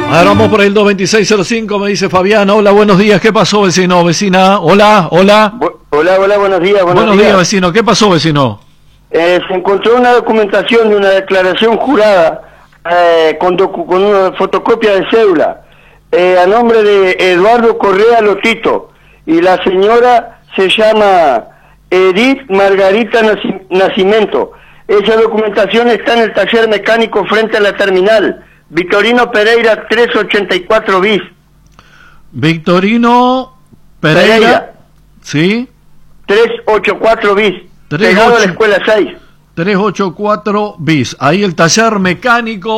Ahora vamos por el 22605, me dice Fabián. Hola, buenos días. ¿Qué pasó, vecino? Vecina, hola, hola. Hola, buenos días. Buenos días, vecino. ¿Qué pasó, vecino? Se encontró una documentación de una declaración jurada con una fotocopia de cédula a nombre de Eduardo Correa Lotito, y la señora se llama Edith Margarita Nacimiento. Esa documentación está en el taller mecánico frente a la terminal Victorino Pereira 384 bis. Victorino Pereira. ¿Sí? 384 bis. Pegado a la escuela 6. 384 bis. Ahí el taller mecánico.